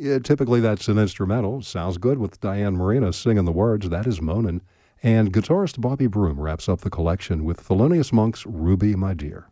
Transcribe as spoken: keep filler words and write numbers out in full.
Yeah, typically, that's an instrumental. Sounds good with Diane Marino singing the words. That is Moanin'. And guitarist Bobby Broom wraps up the collection with Thelonious Monk's Ruby, My Dear.